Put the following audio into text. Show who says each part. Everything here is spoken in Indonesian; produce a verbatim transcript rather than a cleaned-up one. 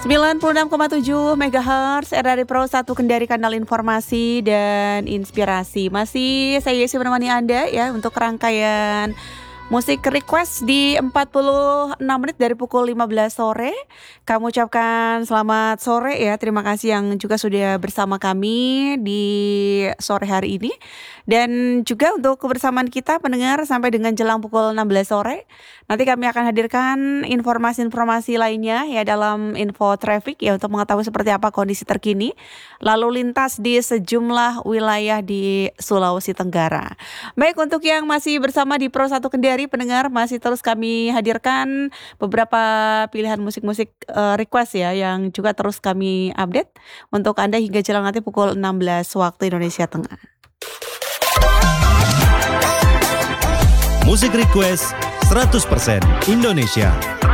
Speaker 1: sembilan puluh enam koma tujuh megahertz R R I Pro satu Kendari, kanal informasi dan inspirasi. Masih saya Yesi menemani Anda ya untuk rangkaian musik request di empat puluh enam menit dari pukul lima belas sore. Kami ucapkan selamat sore ya. Terima kasih yang juga sudah bersama kami di sore hari ini. Dan juga untuk kebersamaan kita pendengar sampai dengan jelang pukul enam belas sore. Nanti kami akan hadirkan informasi-informasi lainnya ya dalam info traffic ya untuk mengetahui seperti apa kondisi terkini lalu lintas di sejumlah wilayah di Sulawesi Tenggara. Baik, untuk yang masih bersama di Pro satu Kendari pendengar, masih terus kami hadirkan beberapa pilihan musik-musik uh, request ya yang juga terus kami update untuk Anda hingga jelang nanti pukul enam belas waktu Indonesia Tengah.
Speaker 2: Musik request seratus persen Indonesia.